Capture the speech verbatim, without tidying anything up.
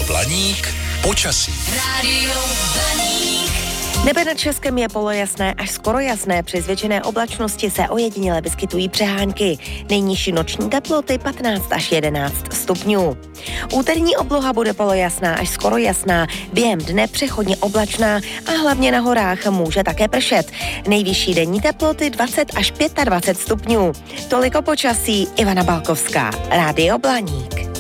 Blaník počasí. Rádio Blaník. Nebe nad Českem je polojasné až skoro jasné, při zvětšené oblačnosti se ojediněle vyskytují přehánky. Nejnižší noční teploty patnáct až jedenáct stupňů. Úterní obloha bude polojasná až skoro jasná, během dne přechodně oblačná a hlavně na horách může také pršet. Nejvyšší denní teploty dvacet až dvacet pět stupňů. Toliko počasí, Ivana Balkovská, Rádio Blaník.